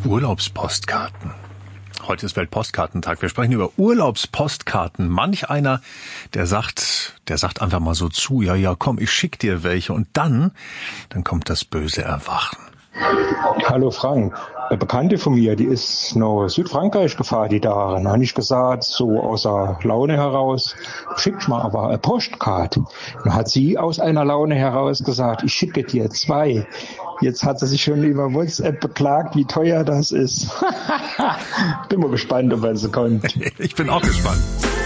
Urlaubspostkarten. Heute ist Weltpostkartentag. Wir sprechen über Urlaubspostkarten. Manch einer, der sagt einfach mal so zu, ja, komm, ich schick dir welche. Und dann kommt das böse Erwachen. Hallo Frank, eine Bekannte von mir, die ist nach Südfrankreich gefahren die Tage. Dann habe ich gesagt, so aus der Laune heraus, schick mal aber eine Postkarte. Dann hat sie aus einer Laune heraus gesagt, ich schicke dir 2. Jetzt hat sie sich schon über WhatsApp beklagt, wie teuer das ist. Bin mal gespannt, ob sie kommt. Ich bin auch gespannt.